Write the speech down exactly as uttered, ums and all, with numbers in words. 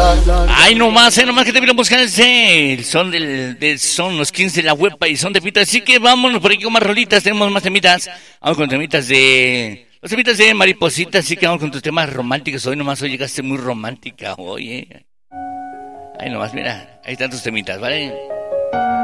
Ay, nomás, eh, nomás que te vieron buscar el son del, del son, los quince de la huepa y son de pita. Así que vámonos por aquí con más rolitas, tenemos más temitas. Vamos con temitas de, los temitas de Mariposita, así que vamos con tus temas románticos. Hoy nomás, hoy llegaste muy romántica, oye. Ay, nomás, mira, ahí están tus temitas, ¿vale?